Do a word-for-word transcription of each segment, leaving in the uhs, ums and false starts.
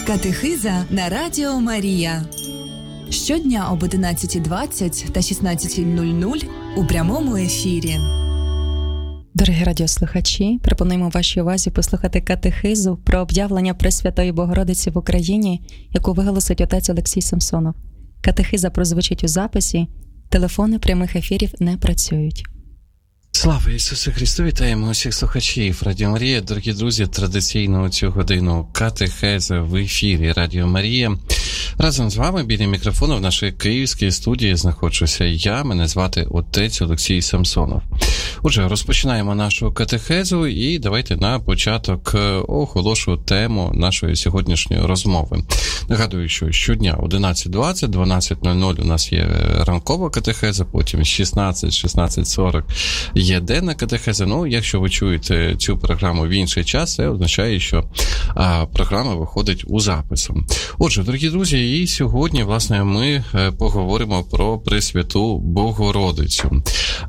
Катехиза на Радіо Марія. Щодня об одинадцята двадцять та шістнадцята нуль нуль у прямому ефірі. Дорогі радіослухачі, пропонуємо вашій увазі послухати катехизу про об'явлення Пресвятої Богородиці в Україні, яку виголосить отець Олексій Самсонов. Катехиза прозвучить у записі, телефони прямих ефірів не працюють. Слава Ісусу Христу! Вітаємо усіх слухачів Радіо Марія. Дорогі друзі, традиційно у цю годину катехеза в ефірі Радіо Марія. Разом з вами біля мікрофону в нашій київській студії знаходжуся я, мене звати отець Олексій Самсонов. Отже, розпочинаємо нашу катехезу і давайте на початок оголошу тему нашої сьогоднішньої розмови. Нагадую, що щодня одинадцята двадцять, дванадцята нуль нуль у нас є ранкова катехеза, потім шістнадцята, шістнадцята сорок є денна катехеза. Ну, якщо ви чуєте цю програму в інший час, це означає, що а, програма виходить у запису. Отже, дорогі друзі, і сьогодні, власне, ми поговоримо про Пресвяту Богородицю.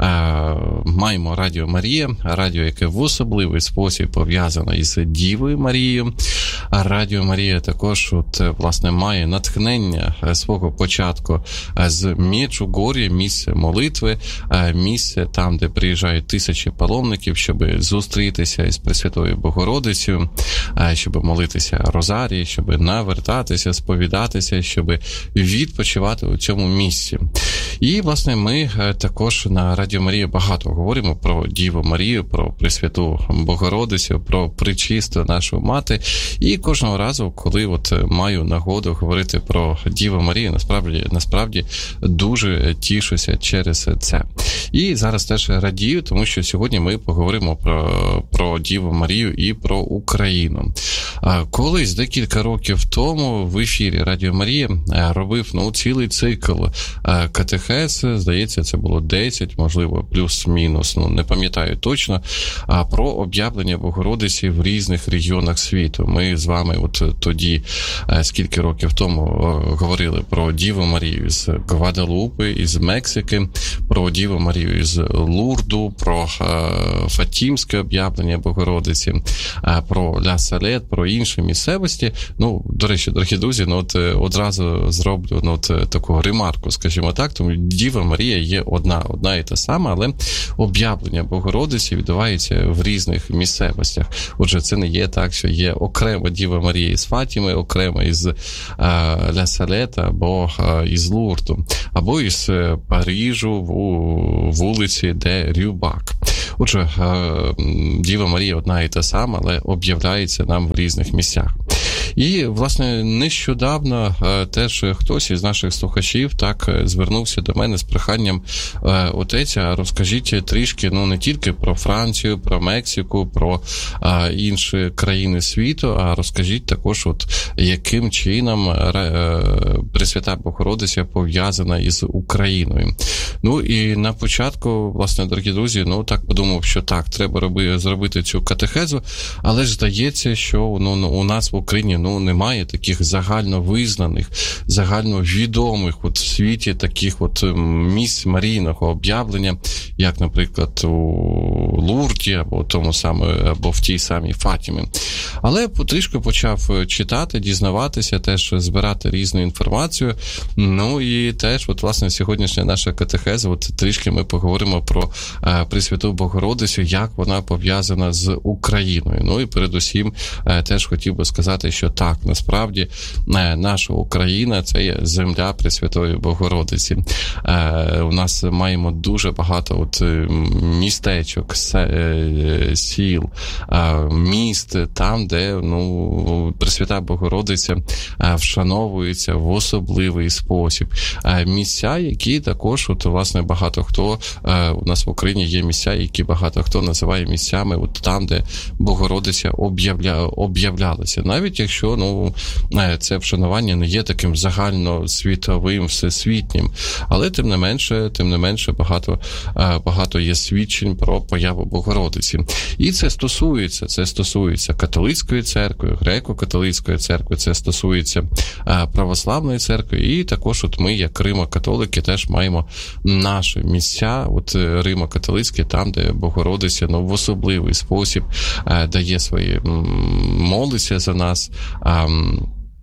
А, маємо Радіо Марія, радіо, яке в особливий спосіб пов'язано із Дівою Марією. А Радіо Марія також, от, власне, має натхнення свого початку з Меджугор'я, місце молитви, місце там, де приїжджають тисячі паломників, щоб зустрітися із Пресвятою Богородицею, щоб молитися розарії, щоб навертатися, сповідатися, щоб відпочивати у цьому місці. І, власне, ми також на Радіо Марія багато говоримо про Діву Марію, про Пресвяту Богородицю, про Пречисту нашу мати. І кожного разу, коли от маю нагоду говорити про Діву Марію, насправді, насправді дуже тішуся через це. І зараз теж радію, тому що сьогодні ми поговоримо про, про Діву Марію і про Україну. Колись, декілька років тому, в ефірі Радіо Марія робив ну, цілий цикл катехез, здається, це було десять, можливо, плюс-мінус, ну, не пам'ятаю точно, про об'явлення Богородиці в різних регіонах світу. Ми з вами от тоді, скільки років тому, говорили про Діву Марію з Гваделупи, із Мексики, про Діву Марію з Лурду, про Фатімське об'явлення Богородиці, про Ля Салет, про інші місцевості. Ну, до речі, дорогі друзі, ну, от одразу зроблю ну, от, таку ремарку, скажімо так, тому Діва Марія є одна, одна і та сама, але об'явлення Богородиці відбувається в різних місцевостях. Отже, це не є так, що є окрема Діва Марія із Фатіми, окрема із Ля Салета або а, із Лурду, або із Парижу в вулиці де Рюбак. Отже, Діва Марія одна і та сама, але об'являється нам в різних місцях. І, власне, нещодавно теж хтось із наших слухачів так звернувся до мене з проханням: отеця, розкажіть трішки, ну, не тільки про Францію, про Мексику, про а, інші країни світу, а розкажіть також, от, яким чином Пресвята Богородиця пов'язана із Україною. Ну, і на початку, власне, дорогі друзі, ну, так подумав, що так, треба роби, зробити цю катехезу, але ж здається, що ну, у нас в Україні ну, немає таких загальновизнаних, загальновідомих от, в світі таких от місць марійного об'явлення, як, наприклад, у Лурді, або, тому саме, або в тій самій Фатімі. Але потрішки почав читати, дізнаватися, теж збирати різну інформацію. Ну і теж, от, власне, сьогоднішня наша катехеза, от трішки ми поговоримо про е, Пресвяту Богородицю, як вона пов'язана з Україною. Ну і передусім е, теж хотів би сказати, що так, насправді е, наша Україна – це є земля Пресвятої Богородиці. Е, у нас маємо дуже багато от, містечок, се, е, сіл, е, міст, там, де ну, Пресвята Богородиця е, вшановується в особливий спосіб. Е, місця, які також, от, власне, багато хто, е, у нас в Україні є місця, які багато хто називає місцями от там, де Богородиця об'явля, об'являлася. Навіть якщо ну, це вшанування не є таким загальносвітовим, всесвітнім, але тим не менше, тим не менше багато, багато є свідчень про появу Богородиці. І це стосується, це стосується католицької церкви, греко-католицької церкви, це стосується православної церкви, і також от ми, як римо-католики, теж маємо наші місця, от римо-католицькі, там, де Богородиця ну, в особливий спосіб дає свої, молиться за нас,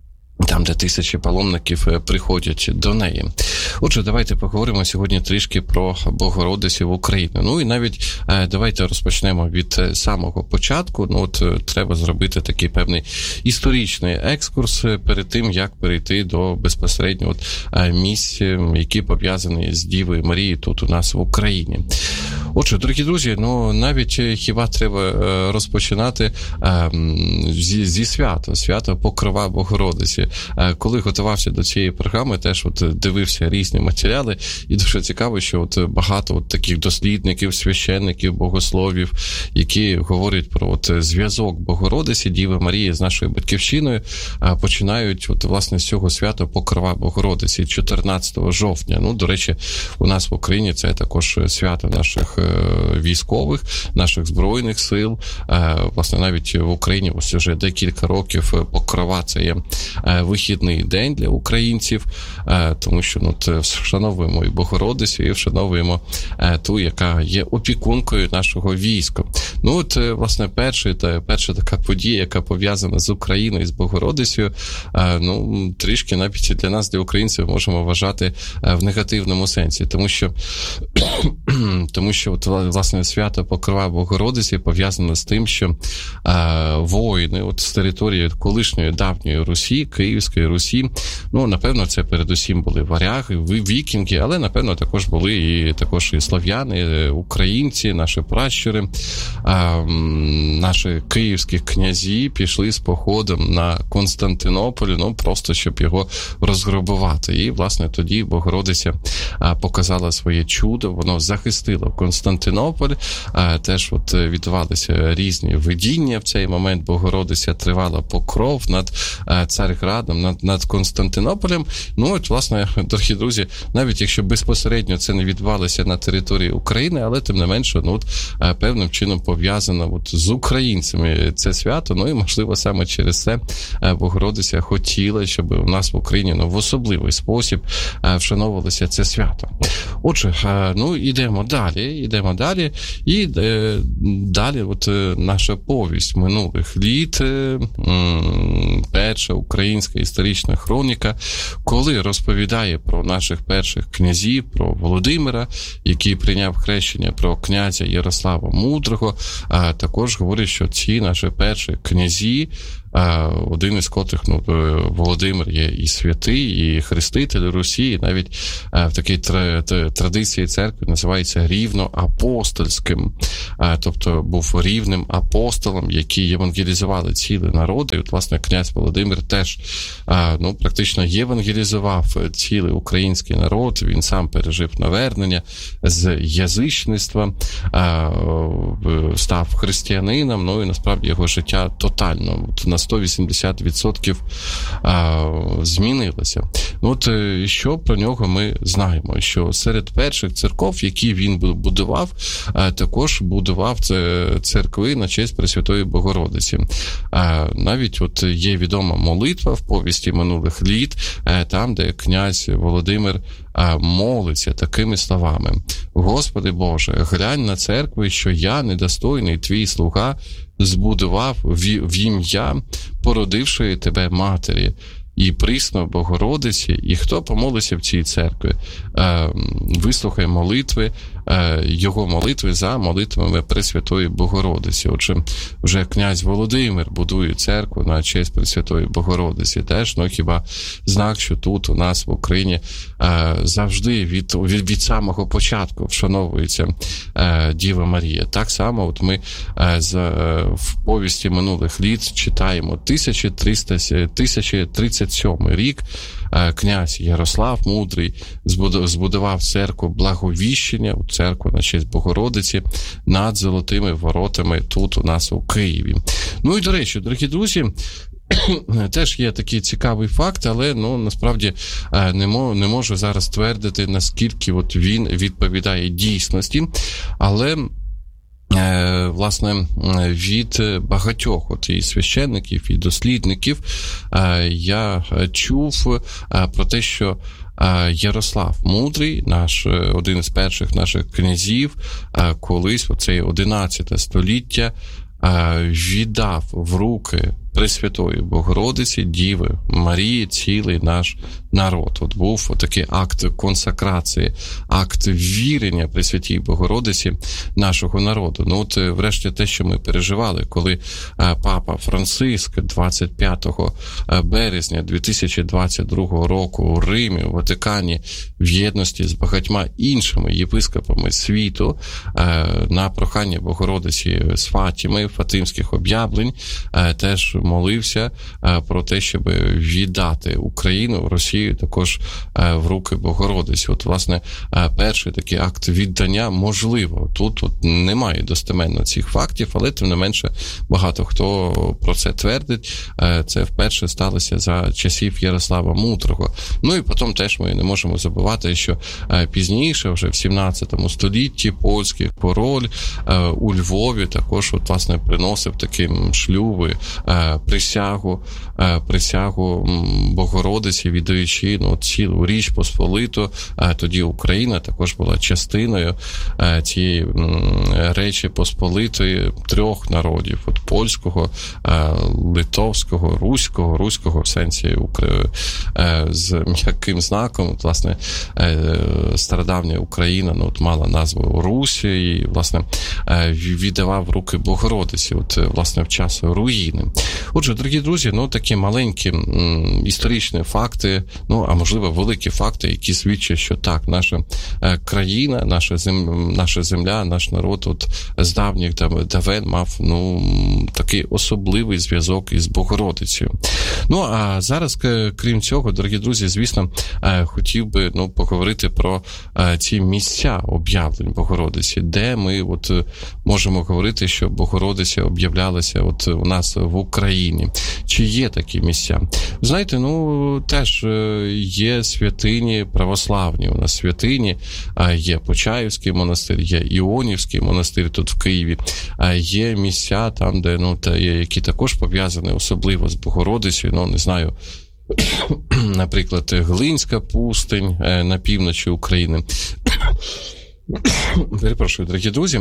там, де тисячі паломників приходять до неї. Отже, давайте поговоримо сьогодні трішки про Богородицю в Україні. Ну і навіть давайте розпочнемо від самого початку. Ну от треба зробити такий певний історичний екскурс перед тим, як перейти до безпосередньо от місць, які пов'язані з Дівою Марією тут у нас в Україні. Отже, дорогі друзі, ну навіть хіба треба розпочинати зі, зі свята, свята Покрова Богородиці. Коли готувався до цієї програми, теж от дивився різні матеріали, і дуже цікаво, що от багато от таких дослідників, священників, богословів, які говорять про от зв'язок Богородиці, Діви Марії з нашою батьківщиною, починають от власне з цього свята Покрова Богородиці чотирнадцятого жовтня. Ну, до речі, у нас в Україні це також свято наших військових, наших збройних сил. Власне, навіть в Україні ось уже декілька років Покрова – це є вихідний день для українців, тому що ну, вшановуємо і Богородицю, і вшановуємо ту, яка є опікункою нашого війська. Ну от, власне, перша, та, перша така подія, яка пов'язана з Україною, з Богородицею, ну, трішки навіть для нас, для українців, можемо вважати в негативному сенсі, тому що, тому що от, власне, свято Покрова Богородиці пов'язано з тим, що воїни от, з території колишньої давньої Русі, Київської Русі, ну, напевно, це передусім були варяги, вікінги, але, напевно, також були і також і слов'яни, українці, наші пращури, наші київські князі пішли з походом на Константинополь, ну, просто щоб його розграбувати. І, власне, тоді Богородиця показала своє чудо, воно захистило Константинополь, теж от відбувалися різні видіння в цей момент. Богородиця тривала покров над Царградом, над, над Константинополем. Ну, от, власне, дорогі друзі, навіть якщо безпосередньо це не відбувалося на території України, але, тим не менше, ну, от, певним чином пов'язано от, з українцями це свято, ну, і, можливо, саме через це Богородиця хотіла, щоб у нас в Україні, ну, в особливий спосіб вшановувалося це свято. Отже, ну, йдемо далі, йдемо далі, і е, далі от наша повість минулих літ, е, перша українська історична хроніка, коли розповідає про наших перших князів, про Володимира, який прийняв хрещення, про князя Ярослава Мудрого, а також говорить, що ці наші перші князі, один із котрих, ну, Володимир є і святий, і хреститель Русі, і навіть в такій традиції церкви називається рівноапостольським, тобто був рівним апостолом, який євангелізували цілі народи. І от, власне, князь Володимир теж, ну, практично євангелізував цілий український народ, він сам пережив навернення з язичництва, став християнином, ну, і насправді його життя тотально на сто вісімдесят відсотків змінилося. Ну, от що про нього ми знаємо? Що серед перших церков, які він будував, також будував церкви на честь Пресвятої Богородиці. Навіть от є відома молитва в повісті минулих літ, там, де князь Володимир молиться такими словами: «Господи Боже, глянь на церкви, що я, недостойний твій слуга, збудував в ім'я породившої тебе матері, і присно Богородиці, і хто помолиться в цій церкві, вислухай молитви, його молитви за молитвами Пресвятої Богородиці». Отже, вже князь Володимир будує церкву на честь Пресвятої Богородиці. Теж, ну, хіба знак, що тут у нас в Україні завжди від, від, від самого початку вшановується Діва Марія. Так само от ми в повісті минулих літ читаємо тисяча триста тридцять сьомий рік, князь Ярослав Мудрий збудував церкву Благовіщення, церкву на честь Богородиці, над Золотими воротами тут у нас у Києві. Ну і, до речі, дорогі друзі, теж є такий цікавий факт, але, ну, насправді не, мож, не можу зараз твердити, наскільки от він відповідає дійсності, але власне, від багатьох от і священників, і дослідників я чув про те, що Ярослав Мудрий, наш, один із перших наших князів, колись, оце одинадцяте століття, віддав в руки Пресвятої Богородиці, Діви Марії, цілий наш народ. От був такий акт консакрації, акт вірення Пресвятій Богородиці нашого народу. Ну от, врешті, те, що ми переживали, коли папа Франциск двадцять п'ятого березня дві тисячі двадцять другого року у Римі, у Ватикані, в єдності з багатьма іншими єпископами світу на прохання Богородиці з Фатіми, фатимських об'явлень, теж молився про те, щоб віддати Україну, Росію також в руки Богородиці. От, власне, перший такий акт віддання можливо. Тут от немає достеменно цих фактів, але, тим не менше, багато хто про це твердить. Це вперше сталося за часів Ярослава Мудрого. Ну і потім теж ми не можемо забувати, що пізніше, вже в сімнадцятому столітті, польський король у Львові також, от, власне, приносив такі шлюби, присягу, присягу Богородиці, віддаючи, ну, цілу Річ Посполиту. Тоді Україна також була частиною цієї Речі Посполитої трьох народів: от польського, литовського, руського, руського в сенсі з м'яким знаком. От, власне, стародавня Україна, ну, от, мала назву Русі і, власне, віддавав в руки Богородиці, от, власне, в час руїни. Отже, дорогі друзі, ну, такі маленькі м, історичні факти, ну, а можливо, великі факти, які свідчать, що так, наша е, країна, наша, зем, наша земля, наш народ от, з давніх давен мав, ну, такий особливий зв'язок із Богородицею. Ну, а зараз, крім цього, дорогі друзі, звісно, е, хотів би, ну, поговорити про е, ці місця об'явлень Богородиці, де ми от можемо говорити, що Богородиця об'являлася от у нас в Україні. Чи є такі місця? Знаєте, ну, теж є святині православні. У нас святині, є Почаївський монастир, є Іонівський монастир тут в Києві, є місця там, де, ну, та, які також пов'язані особливо з Богородицею, ну, не знаю, наприклад, Глинська пустинь на півночі України. Перепрошую, дорогі друзі.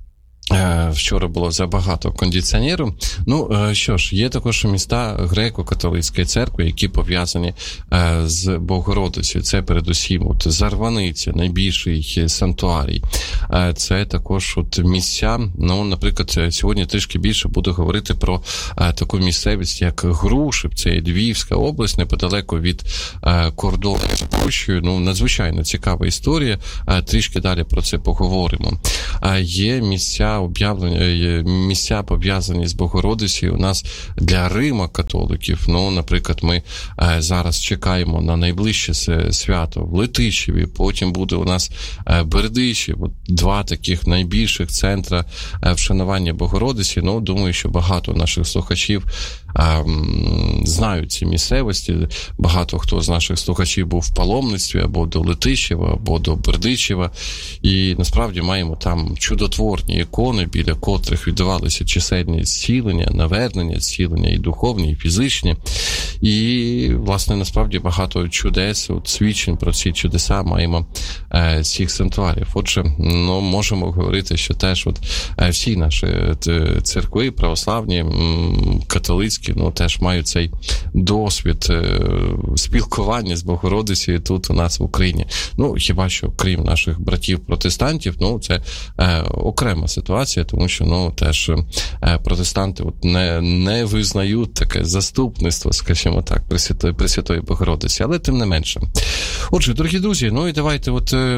Вчора було забагато кондиціонеру. Ну, що ж, є також міста греко-католицької церкви, які пов'язані з Богородицею. Це передусім от Зарваниця, найбільший санктуарій. Це також от місця, ну, наприклад, сьогодні трішки більше буду говорити про таку місцевість, як Грушів, це Львівська область, неподалеку від кордону з Польщею. Ну, надзвичайно цікава історія, трішки далі про це поговоримо. Є місця об'явлення, місця пов'язані з Богородицею у нас для Рима католиків. Ну, наприклад, ми зараз чекаємо на найближче свято в Летичеві, потім буде у нас Бердичів, два таких найбільших центра вшанування Богородиці. Ну, думаю, що багато наших слухачів знають ці місцевості. Багато хто з наших слухачів був в паломництві або до Летичева, або до Бердичева. І насправді маємо там чудотворні ікони, біля котрих відбувалися чисельні зцілення, навернення, зцілення і духовні, і фізичні. І, власне, насправді багато чудес, от, свідчень про ці чудеса маємо е, з цих санктуарів. Отже, ну, можемо говорити, що теж от, е, всі наші церкви, православні, м, католицькі, ну, теж мають цей досвід е, спілкування з Богородицею тут у нас в Україні. Ну, хіба що, крім наших братів-протестантів, ну, це е, окрема ситуація, тому що, ну, теж е, протестанти от, не, не визнають таке заступництво, скажімо так, Пресвятої, Пресвятої Богородиці, але тим не менше. Отже, дорогі друзі, ну і давайте от... Е,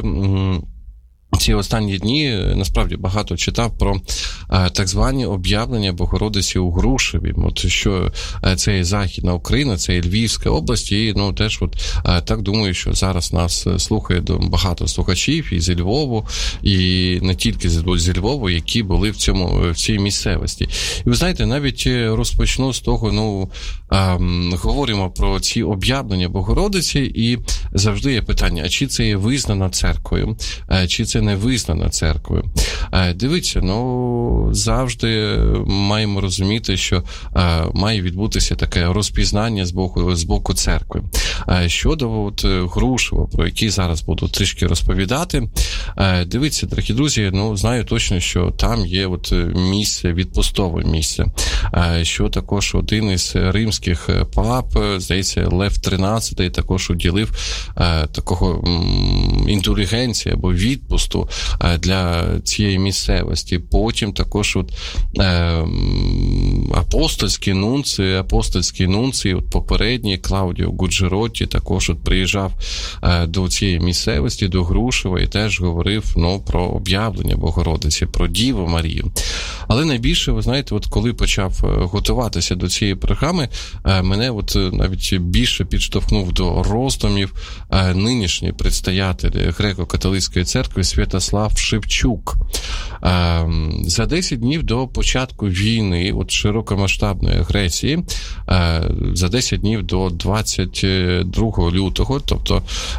ці останні дні, насправді, багато читав про а, так звані об'явлення Богородиці у Грушеві. От що а, це є Західна Україна, це є Львівська область, і, ну, теж от, а, так думаю, що зараз нас слухає багато слухачів і зі Львову, і не тільки зі Львову, які були в цьому, в цій місцевості. І ви знаєте, навіть розпочну з того, ну, а, говоримо про ці об'явлення Богородиці, і завжди є питання, а чи це є визнано церквою, а, чи це не визнана церквою. Дивіться, ну, завжди маємо розуміти, що має відбутися таке розпізнання з боку, з боку церкви. Щодо от Грушева, про який зараз буду трішки розповідати, дивіться, дорогі друзі, ну, знаю точно, що там є от місце, відпустове місце, що також один із римських пап, здається, Лев тринадцятий, також уділив такого індулігенції або відпусту для цієї місцевості. Потім також от апостольські нунції, апостольські нунції, от попередній Клаудіо Гуджеротті також от приїжджав до цієї місцевості, до Грушева, і теж говорив, ну, про об'явлення Богородиці, про Діву Марію. Але найбільше, ви знаєте, от коли почав готуватися до цієї програми, мене от навіть більше підштовхнув до роздумів нинішній предстоятель Греко-католицької церкви Святослав Шевчук. За десять днів до початку війни, от широкомасштабної агресії, за десять днів до двадцять другого лютого, тобто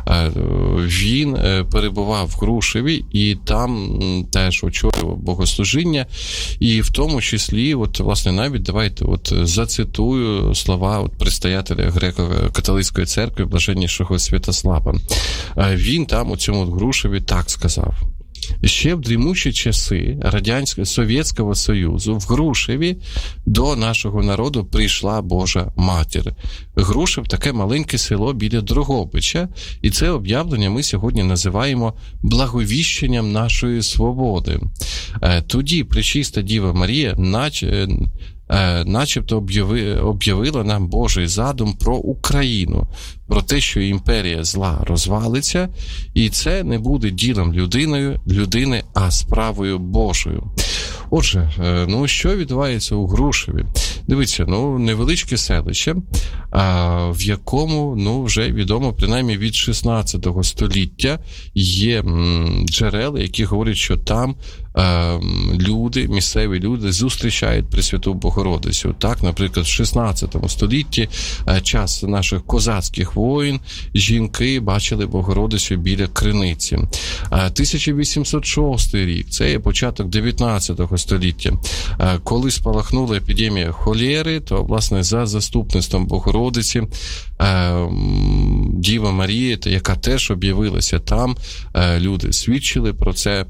він перебував в Грушеві і там теж очолював богослужіння, і в тому числі, от, власне, навіть давайте от зацитую слова от предстоятеля Греко-католицької церкви блаженнішого Святослава. Він там у цьому Грушеві так сказав: ще в дрімучі часи Радянського Совєтського Союзу в Грушеві до нашого народу прийшла Божа Матір. Грушев – таке маленьке село біля Дрогобича, і це об'явлення ми сьогодні називаємо благовіщенням нашої свободи. Тоді Пречиста Діва Марія наче начебто об'явила нам Божий задум про Україну, про те, що імперія зла розвалиться, і це не буде ділом людиною, людини, а справою Божою. Отже, ну, що відбувається у Грушеві? Дивіться, ну, невеличке селище, в якому, ну, вже відомо, принаймні від шістнадцятого століття є джерела, які говорять, що там люди, місцеві люди зустрічають Пресвяту Богородицю. Так, наприклад, в шістнадцятому столітті, час наших козацьких воїн, жінки бачили Богородицю біля криниці. тисяча вісімсот шостий рік, це є початок дев'ятнадцятого століття. Коли спалахнула епідемія холери, то, власне, за заступництвом Богородиці Діва Марія, яка теж об'явилася там, люди свідчили про це,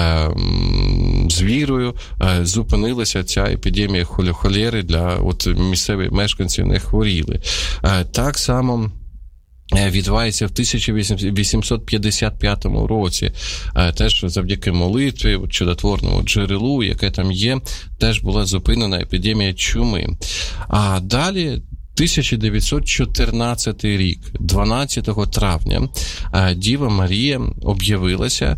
з вірою зупинилася ця епідемія холери, для от місцевих мешканців не хворіли. Так само відбувається в тисяча вісімсот п'ятдесят п'ятому році. Теж завдяки молитві, чудотворному джерелу, яке там є, теж була зупинена епідемія чуми. А далі тисяча дев'ятсот чотирнадцятий рік, дванадцятого травня, Діва Марія об'явилася,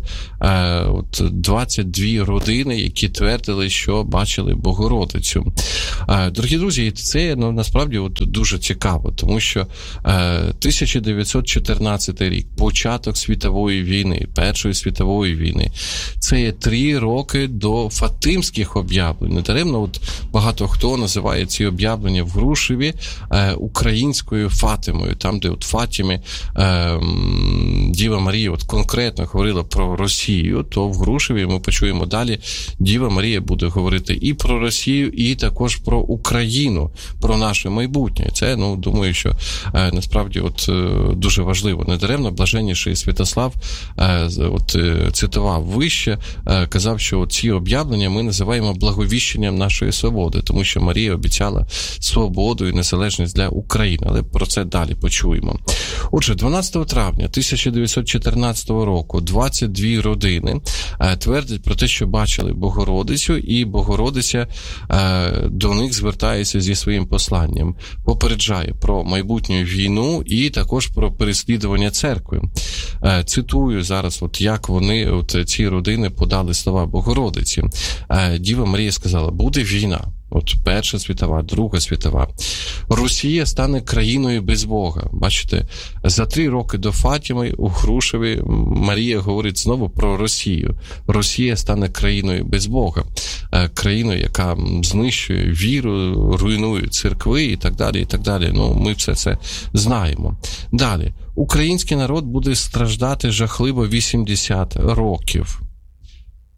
от двадцять дві родини, які твердили, що бачили Богородицю. Дорогі друзі, це, ну, насправді от дуже цікаво, тому що тисяча дев'ятсот чотирнадцятий рік, початок світової війни, Першої світової війни, це є три роки до фатимських об'явлень. Недаремно от багато хто називає ці об'явлення в Грушеві українською Фатимою, там, де от Фатімі е, Діва Марія от конкретно говорила про Росію, то в Грушеві ми почуємо далі, Діва Марія буде говорити і про Росію, і також про Україну, про наше майбутнє. Це, ну, думаю, що е, насправді от е, дуже важливо. Недаремно блаженніший Святослав е, от, е, цитував вище, е, казав, що ці об'явлення ми називаємо благовіщенням нашої свободи, тому що Марія обіцяла свободу і незалежність для України, але про це далі почуємо. Отже, дванадцятого травня тисяча дев'ятсот чотирнадцятого року двадцять дві родини е, твердять про те, що бачили Богородицю, і Богородиця е, до них звертається зі своїм посланням, попереджає про майбутню війну і також про переслідування церкви. Е, цитую зараз, от як вони, от ці родини подали слова Богородиці. Е, Діва Марія сказала: буде війна. От Перша світова, Друга світова. Росія стане країною без Бога. Бачите, за три роки до Фатіми у Грушеві Марія говорить знову про Росію. Росія стане країною без Бога. Країною, яка знищує віру, руйнує церкви і так далі, і так далі. Ну, ми все це знаємо. Далі. Український народ буде страждати жахливо вісімдесят років.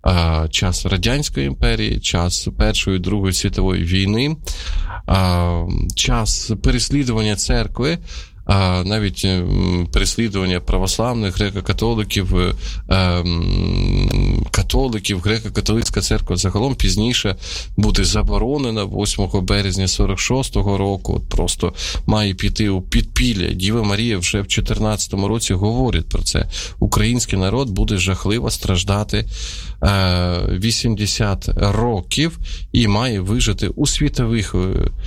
а, час Радянської імперії, час Першої, Другої світової війни, а, час переслідування церкви, а навіть переслідування православних, греко-католиків, католиків, греко-католицька церква загалом пізніше буде заборонена восьмого березня сорок шостого року, от просто має піти у підпілля. Діва Марія вже в чотирнадцятому році говорить про це. Український народ буде жахливо страждати вісімдесят років і має вижити у світових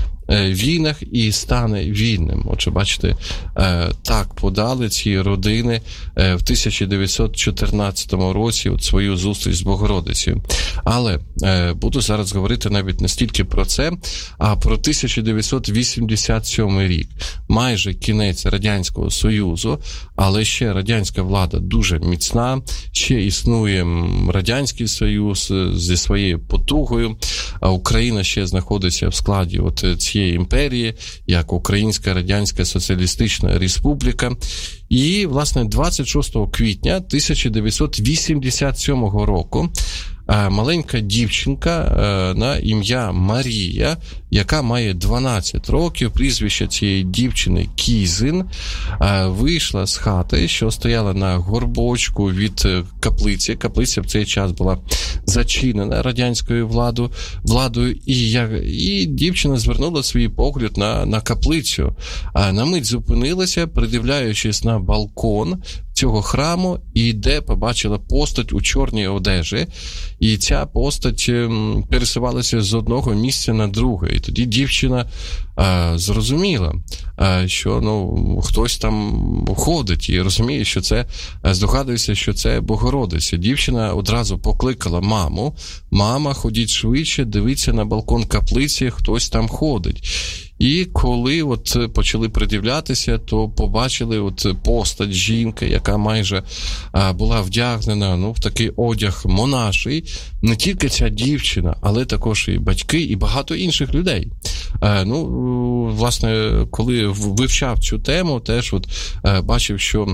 війнах і стане вільним. Отже, бачите, так подали ці родини в тисяча дев'ятсот чотирнадцятому році от свою зустріч з Богородицею. Але буду зараз говорити навіть не стільки про це, а про тисяча дев'ятсот вісімдесят сьомий рік. Майже кінець Радянського Союзу, але ще радянська влада дуже міцна, ще існує Радянський Союз зі своєю потугою, а Україна ще знаходиться в складі от цієї імперії, як Українська Радянська Соціалістична Республіка. І, власне, двадцять шостого квітня тисяча дев'ятсот вісімдесят сьомого року маленька дівчинка на ім'я Марія, яка має дванадцять років, прізвище цієї дівчини Кізин, вийшла з хати, що стояла на горбочку від каплиці. Каплиця в цей час була зачинена радянською владою, владою і, як, і дівчина звернула свій погляд на, на каплицю. А на мить зупинилася, придивляючись на балкон цього храму, і де побачила постать у чорній одежі, і ця постать пересувалася з одного місця на друге. І тоді дівчина а, зрозуміла, а, що ну, хтось там ходить, і розуміє, що це, здогадується, що це Богородиця. Дівчина одразу покликала маму: «Мама, ходіть швидше, дивіться на балкон каплиці, хтось там ходить». І коли от почали придивлятися, то побачили от постать жінки, яка майже а, була вдягнена ну, в такий одяг монаший. Не тільки ця дівчина, але також і батьки, і багато інших людей. А, ну, власне, коли вивчав цю тему, теж от а, бачив, що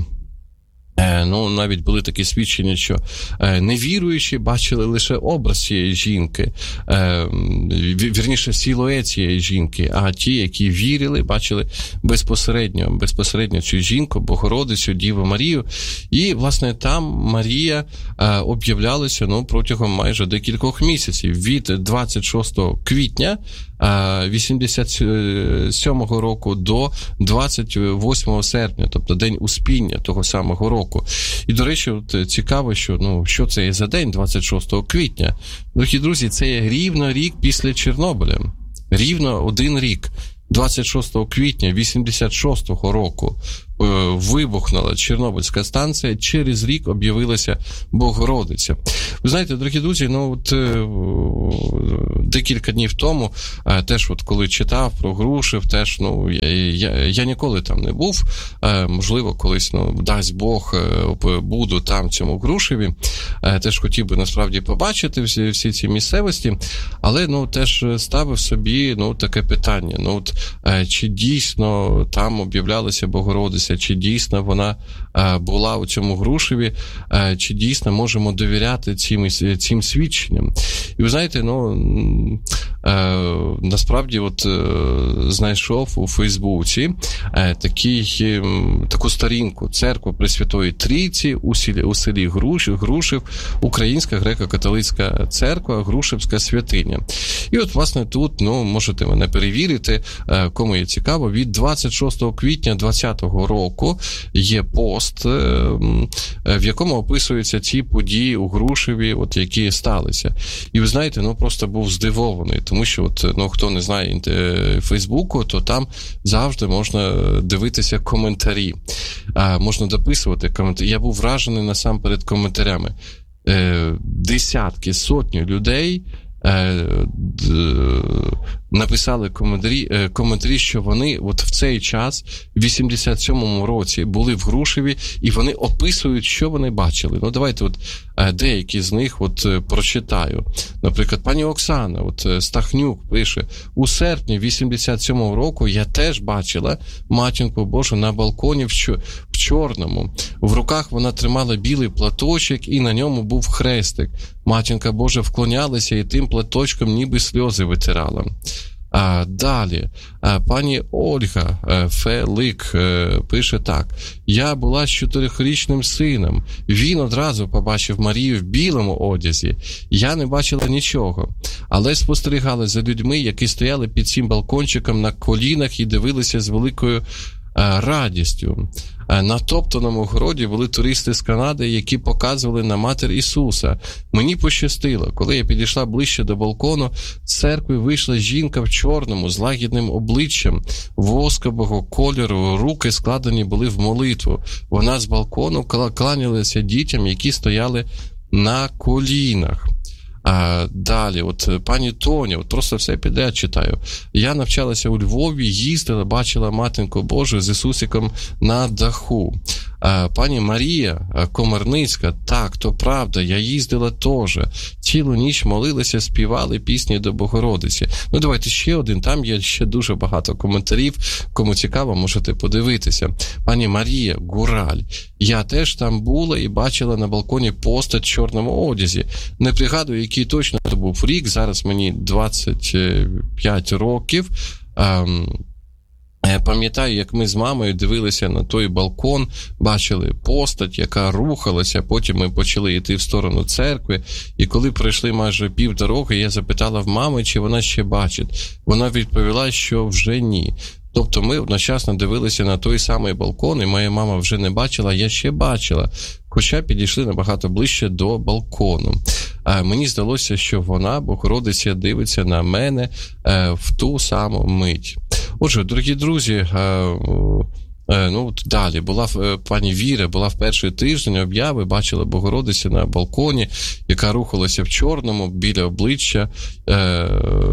ну, навіть були такі свідчення, що невіруючі бачили лише образ цієї жінки, вірніше, силует цієї жінки, а ті, які вірили, бачили безпосередньо, безпосередньо цю жінку, Богородицю, Діву Марію. І, власне, там Марія об'являлася ну, протягом майже декількох місяців, від двадцять шостого квітня вісімдесят сьомого року до двадцять восьмого серпня, тобто день Успіння того самого року. І, до речі, от цікаво, що, ну, що це є за день двадцять шостого квітня. Дорогі друзі, це є рівно рік після Чорнобиля. Рівно один рік. двадцять шостого квітня вісімдесят шостого року вибухнула Чорнобильська станція, через рік об'явилася Богородиця. Ви знаєте, дорогі друзі, ну от декілька днів тому, теж от коли читав про Грушів, теж, ну, я, я, я ніколи там не був, можливо, колись, ну, дасть Бог, буду там, в цьому Грушеві, теж хотів би, насправді, побачити всі, всі ці місцевості, але, ну, теж ставив собі, ну, таке питання, ну, от, чи дійсно там об'являлася Богородиця, чи дійсно вона була у цьому Грушеві, чи дійсно можемо довіряти цим, цим свідченням. І ви знаєте, ну, насправді от знайшов у Фейсбуці такий, таку сторінку «Церква Пресвятої Трійці у селі, у селі Грушів, Грушів, Українська греко-католицька церква, Грушевська святиня». І от, власне, тут, ну, можете мене перевірити, кому є цікаво, від двадцять шостого квітня двадцятого року є пост, в якому описуються ці події у Грушеві, от, які сталися. І ви знаєте, ну, просто був здивований, тому що, от, ну, хто не знає Фейсбуку, то там завжди можна дивитися коментарі, а, можна дописувати коментарі. Я був вражений насамперед коментарями. Е, десятки, сотні людей е, д, написали коментарі, коментарі, що вони от в цей час, в вісімдесят сьомому році, були в Грушеві, і вони описують, що вони бачили. Ну, давайте от деякі з них от прочитаю. Наприклад, пані Оксана, от Стахнюк пише: у серпні вісімдесят сьомого року я теж бачила Матінку Божу на балконі в чорному. В руках вона тримала білий платочок, і на ньому був хрестик. Матінка Божа вклонялася і тим платочком ніби сльози витирала. А далі, а, пані Ольга а, Фелик а, пише так. Я була з чотирьохрічним сином. Він одразу побачив Марію в білому одязі. Я не бачила нічого, але спостерігала за людьми, які стояли під цим балкончиком на колінах і дивилися з великою а, радістю. На топтаному городі були туристи з Канади, які показували на матір Ісуса. Мені пощастило. Коли я підійшла ближче до балкону, з церкви вийшла жінка в чорному, з лагідним обличчям, воскового кольору, руки складені були в молитву. Вона з балкону кланялася дітям, які стояли на колінах. А далі, от пані Тоня, от просто все підряд читаю. Я навчалася у Львові, їздила, бачила Матінку Божу з Ісусиком на даху. А пані Марія Комарницька, так, то правда, я їздила теж. Цілу ніч молилася, співали пісні до Богородиці. Ну, давайте ще один, там є ще дуже багато коментарів. Кому цікаво, можете подивитися. Пані Марія Гураль, я теж там була і бачила на балконі постать в чорному одязі. Не пригадую, який точно це був рік, зараз мені двадцять п'ять років. Пам'ятаю, як ми з мамою дивилися на той балкон, бачили постать, яка рухалася, потім ми почали йти в сторону церкви, і коли пройшли майже пів дороги, я запитала в мами, чи вона ще бачить. Вона відповіла, що вже ні. Тобто ми одночасно дивилися на той самий балкон, і моя мама вже не бачила, я ще бачила, хоча підійшли набагато ближче до балкону. А мені здалося, що вона, Богородиця, дивиться на мене в ту саму мить. Отже, дорогі друзі, ну, далі, була пані Віра, була в перший тиждень об'яви, бачила Богородицю на балконі, яка рухалася в чорному, біля обличчя, е-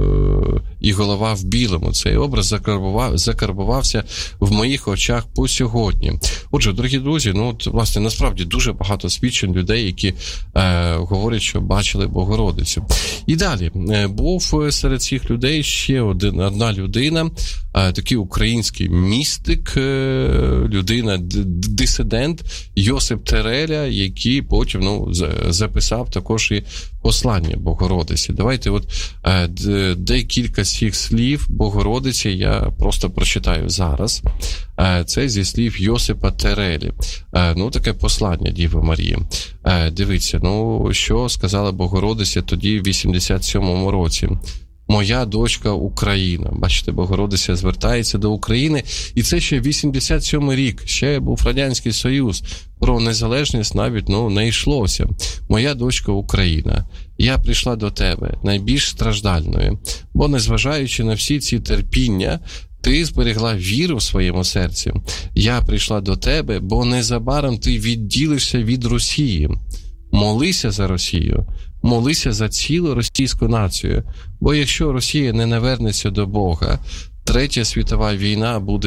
і голова в білому. Цей образ закарбував, закарбувався в моїх очах по сьогодні. Отже, дорогі друзі, ну, от, власне, насправді дуже багато свідчень людей, які е- говорять, що бачили Богородицю. І далі, е- був серед цих людей ще один, одна людина, е- такий український містик, е- людина, дисидент Йосип Тереля, який потім, ну, записав також і послання Богородиці. Давайте от декілька з цих слів Богородиці я просто прочитаю зараз. Це зі слів Йосипа Терелі. Ну, таке послання Діви Марії. Дивіться, ну, що сказала Богородиця тоді в вісімдесят сьомому році. Моя дочка Україна. Бачите, Богородиця звертається до України. І це ще вісімдесят сьомий рік. Ще був Радянський Союз. Про незалежність навіть, ну, не йшлося. Моя дочка Україна. Я прийшла до тебе, найбільш страждальною. Бо, незважаючи на всі ці терпіння, ти зберегла віру в своєму серці. Я прийшла до тебе, бо незабаром ти відділишся від Росії. Молися за Росію. Молися за цілу російську націю. Бо якщо Росія не навернеться до Бога, Третя світова війна буде